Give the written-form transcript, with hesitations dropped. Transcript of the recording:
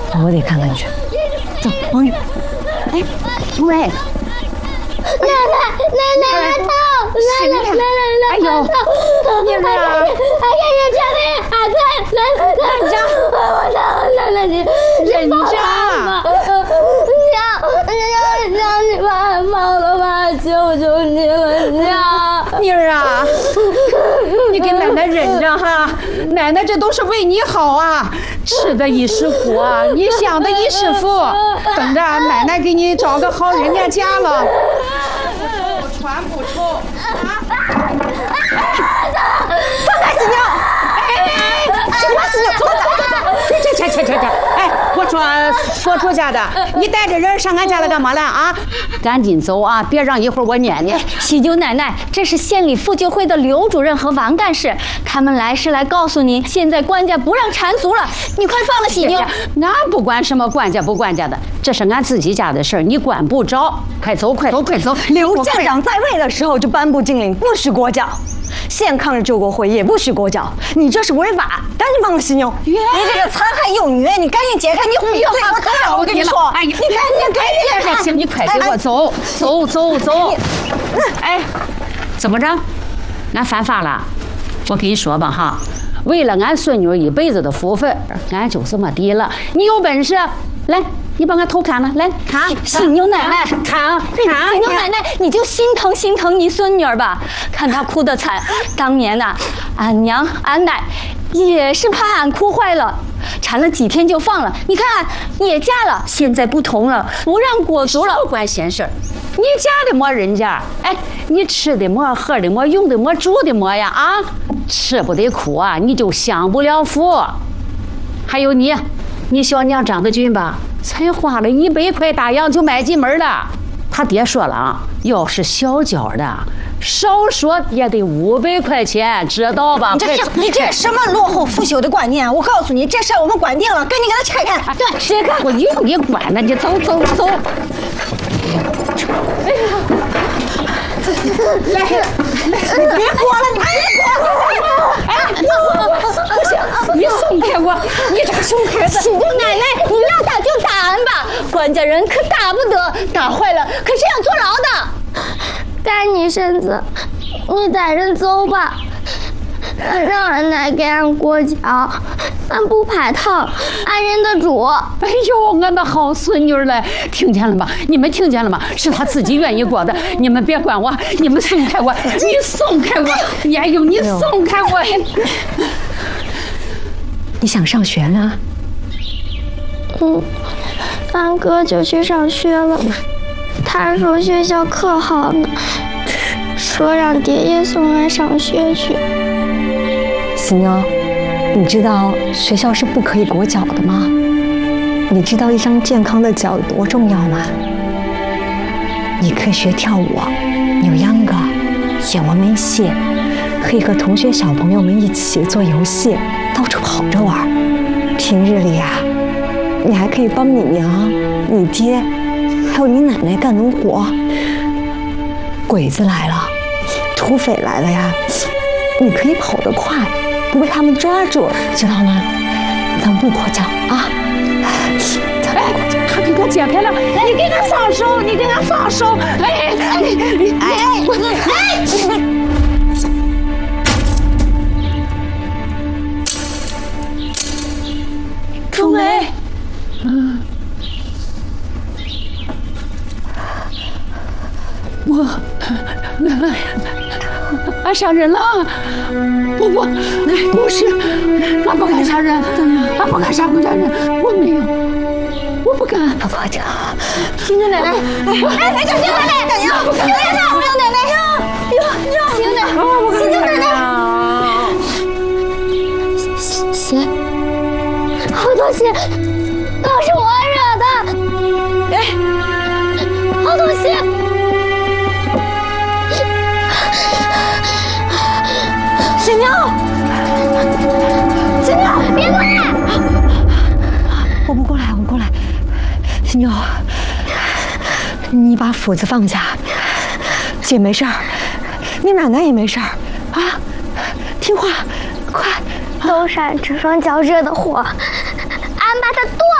我得看看去。走，王宇。哎，喂， 奶痛！哎呦，你这，哎呀，这边，忍着，娘，你把俺放了吧，求求你了，娘。 妮儿啊，你给奶奶忍着哈，奶奶这都是为你好啊，吃的一时苦啊，你享的一时福，等着奶奶给你找个好人家家了。传不臭啊！ 放开死娘！什么死娘？ 这！哎，我说出家的，你带着人上俺家来干嘛了啊？赶紧走啊！别让一会儿我撵你。 喜牛奶奶，这是县里妇救会的刘主任和王干事，他们来是来告诉您，现在官家不让缠足了，你快放了喜牛。 俺不管什么官家不官家的，这是俺自己家的事儿，你管不着。快走！ 刘县长在位的时候就颁布禁令，不许裹脚。县抗日救国会也不许裹脚，你这是违法，赶紧放了喜牛！你这个残害幼女，你赶紧解开！你对我可了，我跟你说， 哎，你赶紧行，你快给我走！哎，怎么着？俺犯法了？我跟你说吧哈，为了俺孙女一辈子的福分，俺就这么地了。你有本事来。你把俺头砍了，来砍！ 喜牛奶奶， 砍！ 喜牛奶奶，你就心疼你孙女儿吧，看她哭得惨。当年呐，俺娘俺奶也是怕俺哭坏了，缠了几天就放了。你看也嫁了，现在不同了，不让裹足了， 管闲事儿。你家的么人家？哎，你吃的么，喝的么，用的么，住的么呀？啊，吃不得苦啊，你就享不了福。还有你小娘张德军吧？才花了100块大洋就买进门了，他爹说了啊，要是小脚的，少说也得500块钱，知道吧？ 你这什么落后腐朽的观念？我告诉你，这事我们管定了，赶紧给他拆开。 对，拆开。 我用你管呢，你走。哎呀，来， 别过了，你别过了！ 哎，不行，你松开我，你这个熊孩子！ 喜牛奶奶，你要打就打俺吧，官家人可打不得，打坏了可是要坐牢的。 该你身子，你带人走吧，让俺奶给俺裹脚，俺不怕烫，俺忍得住。 哎呦，俺的好孙女嘞，听见了吗？你们听见了吗？是她自己愿意过的，你们别管我，你们松开我，你松开我！哎呦，你松开我！ 你想上学呢？ 俺哥就去上学了，他说学校可好呢，说让爹也送俺上学去。 喜妞，你知道学校是不可以裹脚的吗？你知道一双健康的脚有多重要吗？你可以学跳舞、扭秧歌、演文明戏，可以和同学小朋友们一起做游戏，到处跑着玩。平日里啊，你还可以帮你娘、你爹，还有你奶奶干农活。鬼子来了，土匪来了呀，你可以跑得快，不被他们抓住，知道吗？咱不裹脚啊！ 他给我解开了，你给他放手，你给他放手！ 朱梅， 俺杀人了！不是，俺不敢杀人，俺不敢杀公家人，我没有，我不敢。 婆婆讲， 喜牛奶奶，喜牛奶奶，喜牛奶奶，喜牛奶奶， 血，好多血，都是我惹的，好多血。 喜妞， 别过来！ 我不过来。喜妞，你把斧子放下，姐没事儿，你奶奶也没事儿啊，听话，快。 都是俺这双脚惹的祸，俺把他